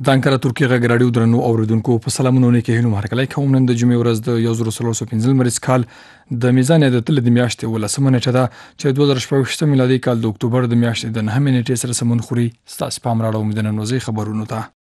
د انکره ترکیه غږ راډیو درنو اوریدونکو په سلامونه کې هینو هرکلی کوم نن د جمعې ورځ د 1315 مریض کال د میزان د تل د میاشتې ولسمه نیټه ده چې 2014 میلادي کال د اکتوبر د میاشتې د 9 نیټې سره سمون خوري ستاسو پام راړو مدنه نوځي خبرونو ته